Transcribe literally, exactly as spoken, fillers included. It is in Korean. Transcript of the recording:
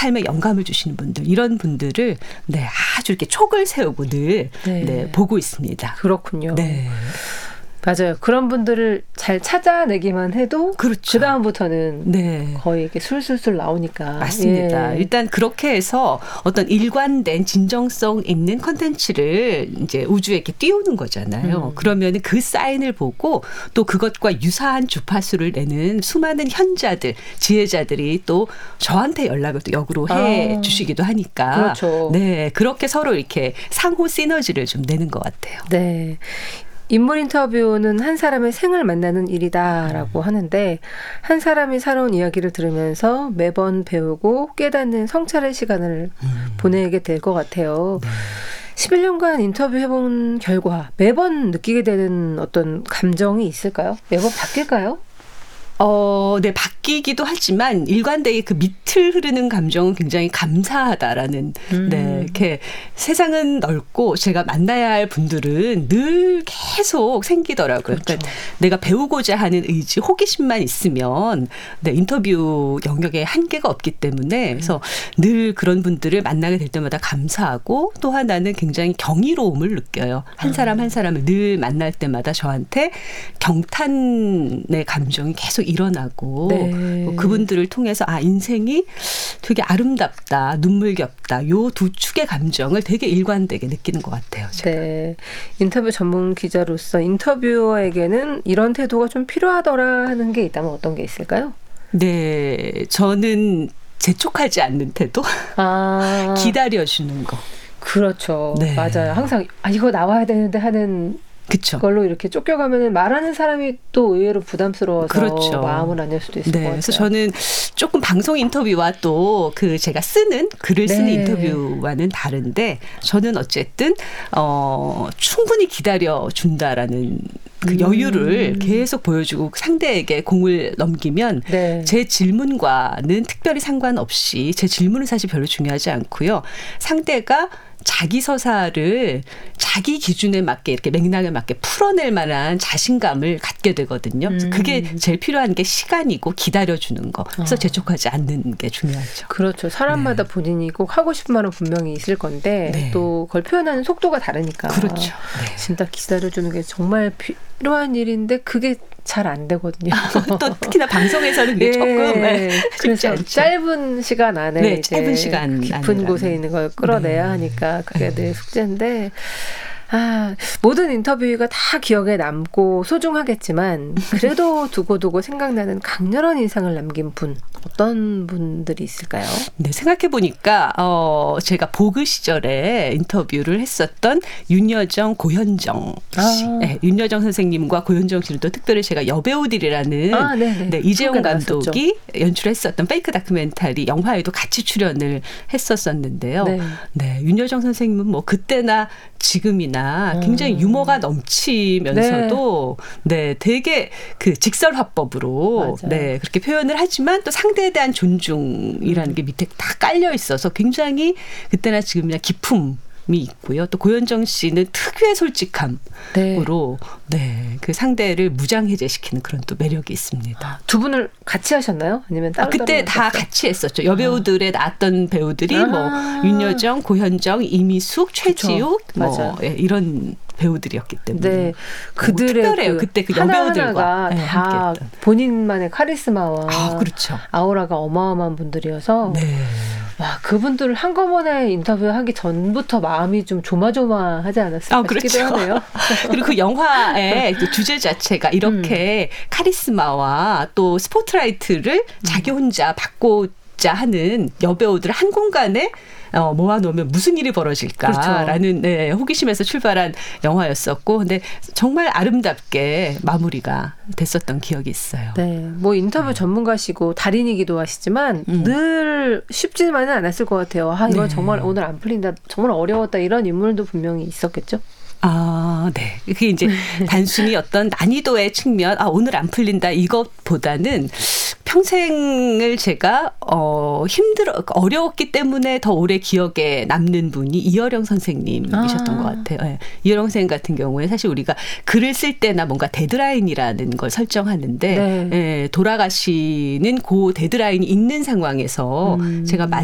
삶에 영감을 주시는 분들, 이런 분들을 네, 아주 이렇게 촉을 세우고 늘 네. 네, 보고 있습니다. 그렇군요. 네. 맞아요. 그런 분들을 잘 찾아내기만 해도 그렇죠. 그다음부터는 네. 거의 이렇게 술술술 나오니까. 맞습니다. 예. 일단 그렇게 해서 어떤 일관된 진정성 있는 콘텐츠를 이제 우주에 이렇게 띄우는 거잖아요. 음. 그러면 그 사인을 보고 또 그것과 유사한 주파수를 내는 수많은 현자들, 지혜자들이 또 저한테 연락을 또 역으로 해 아. 주시기도 하니까. 그렇죠. 네. 그렇게 서로 이렇게 상호 시너지를 좀 내는 것 같아요. 네. 인물 인터뷰는 한 사람의 생을 만나는 일이다라고 하는데 한 사람이 살아온 이야기를 들으면서 매번 배우고 깨닫는 성찰의 시간을 음. 보내게 될 것 같아요. 네. 십일 년간 인터뷰해본 결과 매번 느끼게 되는 어떤 감정이 있을까요? 매번 바뀔까요? 어, 네, 바뀌기도 하지만 일관되게 그 밑을 흐르는 감정은 굉장히 감사하다라는, 음. 네, 이렇게 세상은 넓고 제가 만나야 할 분들은 늘 계속 생기더라고요. 그렇죠. 그러니까 내가 배우고자 하는 의지, 호기심만 있으면, 네, 인터뷰 영역에 한계가 없기 때문에, 그래서 음. 늘 그런 분들을 만나게 될 때마다 감사하고 또 하나는 굉장히 경이로움을 느껴요. 한 사람 한 사람을 늘 만날 때마다 저한테 경탄의 감정이 계속 일어나고 네. 그분들을 통해서 아 인생이 되게 아름답다, 눈물겹다, 요 두 축의 감정을 되게 일관되게 느끼는 것 같아요. 제가. 네, 인터뷰 전문 기자로서 인터뷰어에게는 이런 태도가 좀 필요하더라 하는 게 있다면 어떤 게 있을까요? 네, 저는 재촉하지 않는 태도, 아. 기다려주는 거. 그렇죠. 네. 맞아요. 항상 아 이거 나와야 되는데 하는. 그쵸. 그걸로 이렇게 쫓겨가면 말하는 사람이 또 의외로 부담스러워서 그렇죠. 마음을 안 열 수도 있을 네. 것 같아요. 그래서 저는 조금 방송 인터뷰와 또 그 제가 쓰는 글을 쓰는 네. 인터뷰와는 다른데 저는 어쨌든 어, 충분히 기다려준다라는 그 음. 여유를 계속 보여주고 상대에게 공을 넘기면 네. 제 질문과는 특별히 상관없이 제 질문은 사실 별로 중요하지 않고요. 상대가 자기 서사를 자기 기준에 맞게 이렇게 맥락에 맞게 풀어낼 만한 자신감을 갖게 되거든요. 음. 그게 제일 필요한 게 시간이고 기다려주는 거. 그래서 어. 재촉하지 않는 게 중요하죠. 그렇죠. 사람마다 네. 본인이 꼭 하고 싶은 말은 분명히 있을 건데 네. 또 그걸 표현하는 속도가 다르니까. 그렇죠. 네. 진짜 기다려주는 게 정말 필요한 일인데 그게 잘 안 되거든요. 또 특히나 방송에서는 그게 네. 조금 네. 그래서 않죠. 짧은 시간 안에 네, 이제 짧은 시간 깊은 곳에 있는 걸 끌어내야 네. 하니까 그게 늘 숙제인데 아, 모든 인터뷰가 다 기억에 남고 소중하겠지만 그래도 두고두고 생각나는 강렬한 인상을 남긴 분 어떤 분들이 있을까요? 네, 생각해보니까 어, 제가 보그 시절에 인터뷰를 했었던 윤여정, 고현정 씨. 아. 네, 윤여정 선생님과 고현정 씨는 또 특별히 제가 여배우들이라는 아, 네, 이재용 감독이 연출했었던 페이크 다큐멘터리 영화에도 같이 출연을 했었었는데요. 네, 네 윤여정 선생님은 뭐 그때나 지금이나 굉장히 음. 유머가 넘치면서도 네. 네, 되게 그 직설화법으로 맞아요. 네, 그렇게 표현을 하지만 또 상대에 대한 존중이라는 음. 게 밑에 다 깔려 있어서 굉장히 그때나 지금이나 기품이 있고요. 또 고현정 씨는 특유의 솔직함으로 네. 네, 그 상대를 무장해제시키는 그런 또 매력이 있습니다. 두 분을 같이 하셨나요? 아니면 따로? 아, 그때 다 하셨어요? 같이 했었죠. 여배우들에 나왔던 배우들이 아. 뭐 윤여정, 고현정, 이미숙, 최지욱 뭐 예, 이런 배우들이었기 때문에 네. 그들의 특별해요. 그 그때 그 여배우들과 네, 다 본인만의 카리스마와 아, 그렇죠. 아우라가 어마어마한 분들이어서 네. 와, 그분들을 한꺼번에 인터뷰하기 전부터 마음이 좀 조마조마하지 않았을까 아, 그렇죠. 싶기도 하네요. 그리고 그 영화의 주제 자체가 이렇게 음. 카리스마와 또 스포트라이트를 음. 자기 혼자 받고자 하는 여배우들을 한 공간에 어, 모아놓으면 무슨 일이 벌어질까라는 그렇죠. 네, 호기심에서 출발한 영화였었고, 근데 정말 아름답게 마무리가 됐었던 기억이 있어요. 네, 뭐 인터뷰 네. 전문가시고 달인이기도 하시지만 음. 늘 쉽지만은 않았을 것 같아요. 아, 이거 네. 정말 오늘 안 풀린다, 정말 어려웠다 이런 인물도 분명히 있었겠죠. 아, 네. 그게 이제 단순히 어떤 난이도의 측면, 아, 오늘 안 풀린다 이것보다는 평생을 제가 어, 힘들어 어려웠기 때문에 더 오래 기억에 남는 분이 이어령 선생님이셨던 아. 것 같아요. 네. 이어령 선생님 같은 경우에 사실 우리가 글을 쓸 때나 뭔가 데드라인이라는 걸 설정하는데 네. 예, 돌아가시는 그 데드라인이 있는 상황에서 음. 제가